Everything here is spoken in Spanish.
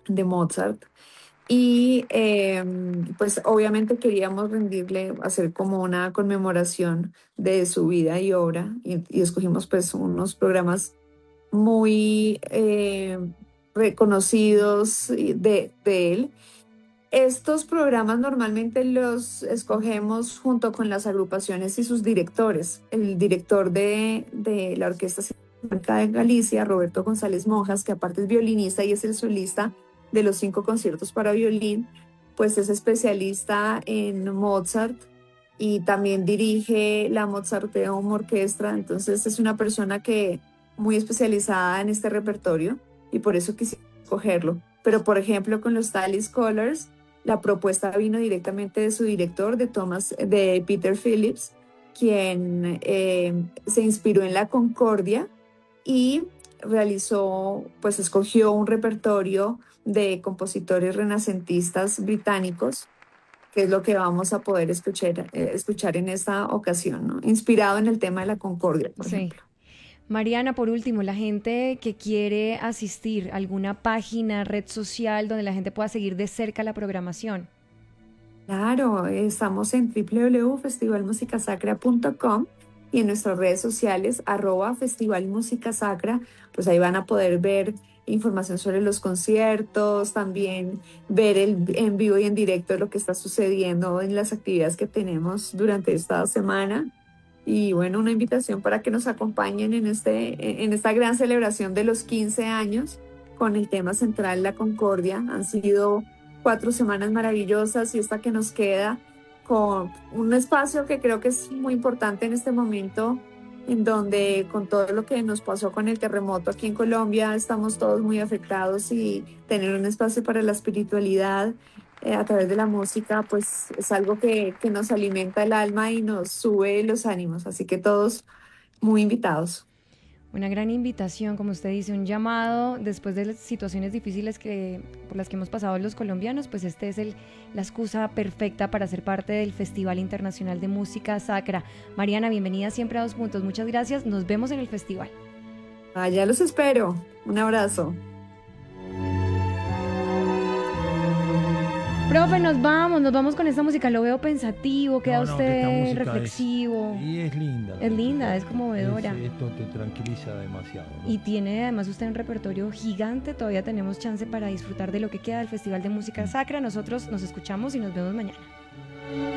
de Mozart. Y pues obviamente queríamos rendirle, hacer como una conmemoración de su vida y obra y escogimos pues unos programas muy reconocidos de él. Estos programas normalmente los escogemos junto con las agrupaciones y sus directores. El director de la Orquesta Sinfónica de Galicia, Roberto González Monjas, que aparte es violinista y es el solista de los 5 conciertos para violín, pues es especialista en Mozart y también dirige la Mozarteum Orquestra. Entonces es una persona que muy especializada en este repertorio y por eso quise escogerlo. Pero por ejemplo con los Talley Scholars, la propuesta vino directamente de su director, de Peter Phillips, quien se inspiró en la Concordia y realizó, pues escogió un repertorio de compositores renacentistas británicos, que es lo que vamos a poder escuchar en esta ocasión, ¿no? Inspirado en el tema de la Concordia, por Sí. ejemplo. Mariana, por último, la gente que quiere asistir a alguna página, red social donde la gente pueda seguir de cerca la programación. Claro, estamos en www.festivalmusicasacra.com y en nuestras redes sociales, @Festival Música Sacra, pues ahí van a poder ver información sobre los conciertos, también ver en vivo y en directo lo que está sucediendo en las actividades que tenemos durante esta semana. Y bueno, una invitación para que nos acompañen en esta gran celebración de los 15 años con el tema central, la Concordia. Han sido 4 semanas maravillosas y esta que nos queda con un espacio que creo que es muy importante en este momento, en donde con todo lo que nos pasó con el terremoto aquí en Colombia, estamos todos muy afectados y tener un espacio para la espiritualidad a través de la música, pues es algo que nos alimenta el alma y nos sube los ánimos. Así que todos muy invitados. Una gran invitación, como usted dice, un llamado después de las situaciones difíciles por las que hemos pasado los colombianos, pues este es la excusa perfecta para ser parte del Festival Internacional de Música Sacra. Mariana, bienvenida siempre a Dos Puntos. Muchas gracias. Nos vemos en el festival. Allá los espero. Un abrazo. Profe, nos vamos con esta música. Lo veo pensativo, queda No, no, que esta usted música es, reflexivo. y es linda la Es música. linda, es conmovedora. Esto te tranquiliza demasiado, ¿no? Y tiene además usted un repertorio gigante. Todavía tenemos chance para disfrutar de lo que queda del Festival de Música Sacra. Nosotros nos escuchamos y nos vemos mañana.